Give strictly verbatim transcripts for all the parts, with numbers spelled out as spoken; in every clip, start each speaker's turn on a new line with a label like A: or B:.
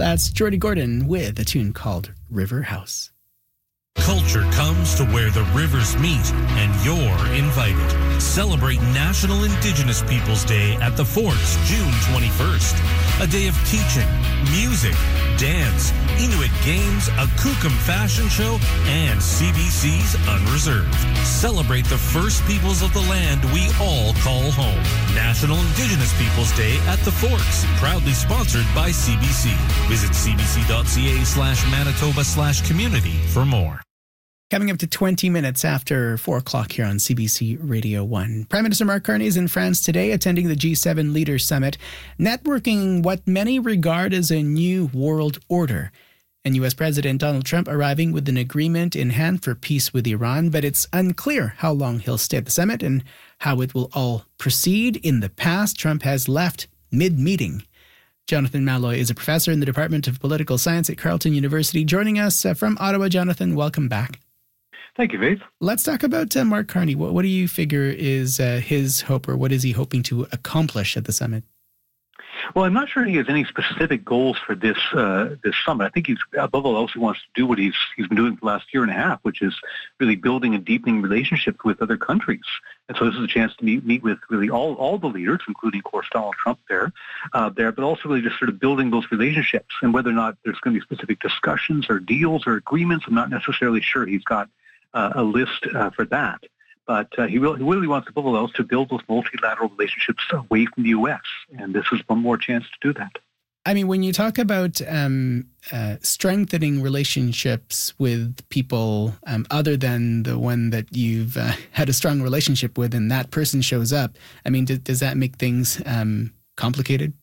A: That's Jordy Gordon with a tune called River House.
B: Culture comes to where the rivers meet, and you're invited. Celebrate National Indigenous Peoples Day at the Forks, June twenty-first. A day of teaching, music, dance, Inuit games, a Kukum fashion show, and C B C's Unreserved. Celebrate the first peoples of the land we all call home. National Indigenous Peoples Day at the Forks, proudly sponsored by C B C. Visit cbc.ca slash Manitoba slash community for more.
A: Coming up to twenty minutes after four o'clock here on C B C Radio one. Prime Minister Mark Carney is in France today attending the G seven Leaders Summit, networking what many regard as a new world order. And U S President Donald Trump arriving with an agreement in hand for peace with Iran, but it's unclear how long he'll stay at the summit and how it will all proceed. In the past, Trump has left mid-meeting. Jonathan Malloy is a professor in the Department of Political Science at Carleton University. Joining us uh, from Ottawa, Jonathan, welcome back.
C: Thank you, Faith.
A: Let's talk about uh, Mark Carney. What, what do you figure is uh, his hope, or what is he hoping to accomplish at the summit?
C: Well, I'm not sure he has any specific goals for this uh, this summit. I think he's, above all else, he wants to do what he's he's been doing for the last year and a half, which is really building and deepening relationships with other countries. And so this is a chance to meet meet with really all, all the leaders, including, of course, Donald Trump there, uh, there, but also really just sort of building those relationships. And whether or not there's going to be specific discussions or deals or agreements, I'm not necessarily sure he's got uh, a list uh, for that. But uh, he, really, he really wants, above all else, to build those multilateral relationships away from the U S. And this is one more chance to do that.
A: I mean, when you talk about um, uh, strengthening relationships with people um, other than the one that you've uh, had a strong relationship with and that person shows up, I mean, does, does that make things um, complicated?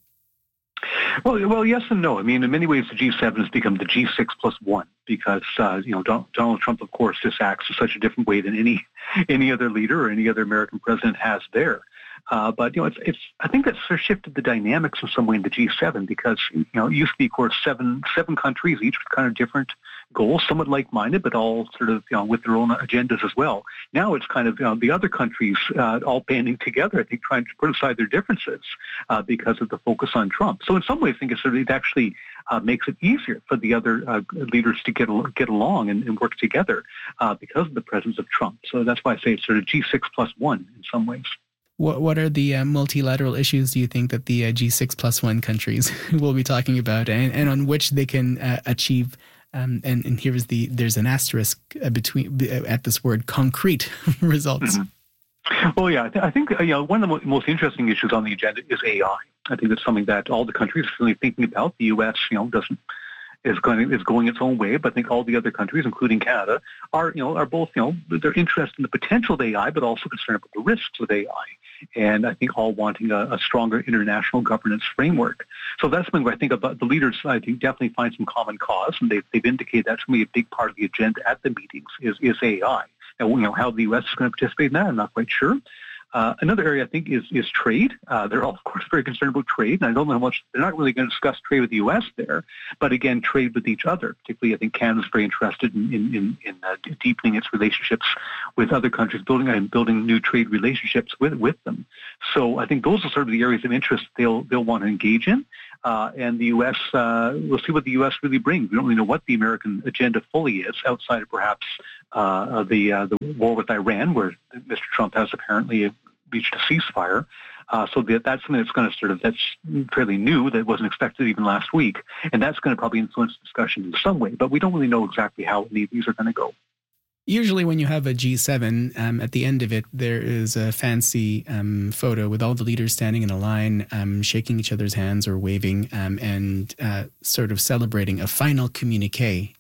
C: Well, well, yes and no. I mean, in many ways, the G seven has become the G six plus one because, uh, you know, Don, Donald Trump, of course, just acts in such a different way than any any other leader or any other American president has there. Uh, but, you know, it's, it's, I think that's sort of shifted the dynamics in some way in the G seven because, you know, it used to be, of course, seven seven countries, each with kind of different goals, somewhat like-minded, but all sort of, you know, with their own agendas as well. Now it's kind of, you know, the other countries uh, all banding together, I think, trying to put aside their differences uh, because of the focus on Trump. So in some ways, I think it's sort of, it actually uh, makes it easier for the other uh, leaders to get get along and, and work together uh, because of the presence of Trump. So that's why I say it's sort of G six plus one in some ways.
A: What what are the uh, multilateral issues do you think that the uh, G six plus one countries will be talking about, and, and on which they can uh, achieve? Um, and, and here's the there's an asterisk uh, between uh, at this word concrete results.
C: Mm-hmm. Well, yeah, I, th- I think uh, you know one of the mo- most interesting issues on the agenda is A I. I think it's something that all the countries are really thinking about. The U S, you know, doesn't. is going is going its own way, but I think all the other countries, including Canada, are you know are both you know they're interested in the potential of A I, but also concerned about the risks of A I, and I think all wanting a, a stronger international governance framework. So that's something where I think about the leaders. I think definitely find some common cause, and they've they've indicated that's going to be a big part of the agenda at the meetings is is A I. Now, you know how the U S is going to participate in that, I'm not quite sure. Uh, another area I think is is trade. Uh, they're all, of course, very concerned about trade, and I don't know how much they're not really going to discuss trade with the U S there, but again, trade with each other. Particularly, I think Canada's very interested in in in, in uh, deepening its relationships with other countries, building and building new trade relationships with with them. So I think those are sort of the areas of interest they'll they'll want to engage in. Uh, and the U S, uh, we'll see what the U S really brings. We don't really know what the American agenda fully is, outside of perhaps uh, the uh, the war with Iran, where Mister Trump has apparently reached a ceasefire. Uh, so that, that's something that's going to sort of, that's fairly new, that wasn't expected even last week. And that's going to probably influence discussion in some way. But we don't really know exactly how any of these are going to go.
A: Usually when you have a G seven, um, at the end of it, there is a fancy um, photo with all the leaders standing in a line, um, shaking each other's hands or waving, um, and uh, sort of celebrating a final communique.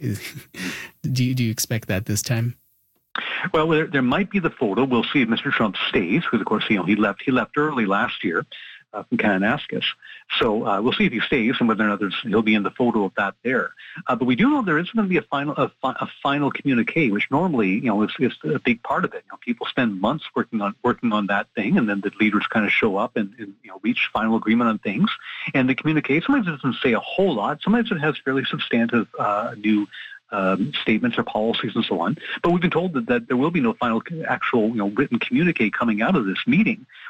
A: do, you, do you expect that this time?
C: Well, there, there might be the photo. We'll see if Mister Trump stays, because, of course, you know, he left he left early last year uh, from Kananaskis. So uh, we'll see if he stays and whether or not there's, he'll be in the photo of that there. Uh, but we do know there is going to be a final a, fi- a final communique, which normally, you know, is, is a big part of it. You know, people spend months working on working on that thing, and then the leaders kind of show up and, and you know reach final agreement on things. And the communique sometimes it doesn't say a whole lot. Sometimes it has fairly substantive uh, new Um, statements or policies and so on. But we've been told that, that there will be no final actual you know, written communique coming out of this meeting,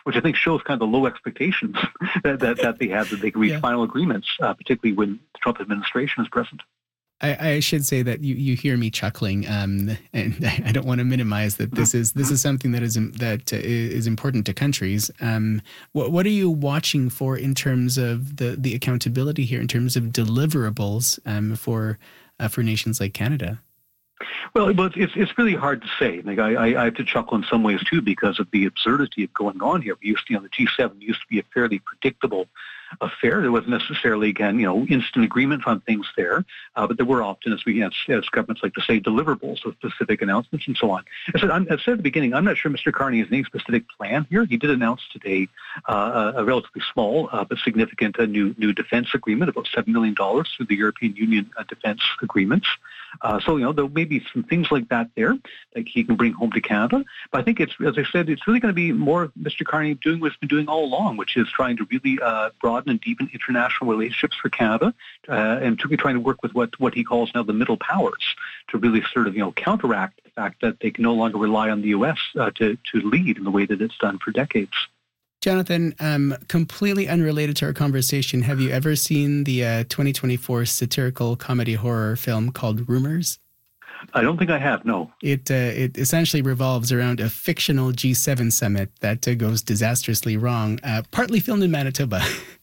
C: which I think shows kind of the low expectations that, that, that they have that they can reach yeah. final agreements, uh, particularly when the Trump administration is present.
A: I, I should say that you, you hear me chuckling, um, and I don't want to minimize that this is this is something that is that is important to countries. Um, what what are you watching for in terms of the, the accountability here, in terms of deliverables um, for uh, for nations like Canada?
C: Well, it's it's really hard to say. Like I, I have to chuckle in some ways too because of the absurdity of going on here. We used to, you know, the G seven used to be a fairly predictable affair. There wasn't necessarily, again, you know, instant agreements on things there, uh, but there were often, as we as, as governments like to say, deliverables of specific announcements and so on. I said, I'm, I said at the beginning, I'm not sure Mister Carney has any specific plan here. He did announce today uh, a relatively small uh, but significant uh, new new defense agreement, about seven million dollars through the European Union uh, defense agreements. Uh, so, you know, there may be some things like that there that he can bring home to Canada. But I think it's, as I said, it's really going to be more of Mister Carney doing what he's been doing all along, which is trying to really uh, broaden and deepen international relationships for Canada, uh, and to be trying to work with what, what he calls now the middle powers to really sort of, you know, counteract the fact that they can no longer rely on the U S uh, to, to lead in the way that it's done for decades.
A: Jonathan, um, completely unrelated to our conversation, have you ever seen the uh, twenty twenty-four satirical comedy horror film called Rumors?
C: I don't think I have, no.
A: It uh, it essentially revolves around a fictional G seven summit that uh, goes disastrously wrong, uh, partly filmed in Manitoba.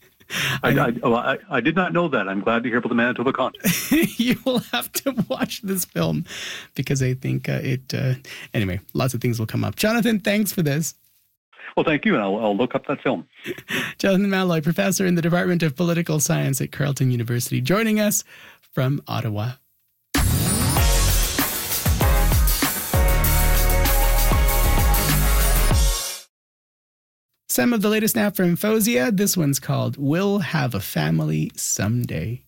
C: I, I, well, I, I did not know that. I'm glad to hear about the Manitoba context.
A: You will have to watch this film because I think uh, it... Uh, anyway, lots of things will come up. Jonathan, thanks for this.
C: Well, thank you, and I'll, I'll look up that film.
A: Jonathan Malloy, professor in the Department of Political Science at Carleton University, joining us from Ottawa. Some of the latest now from Fosia. This one's called We'll Have a Family Someday.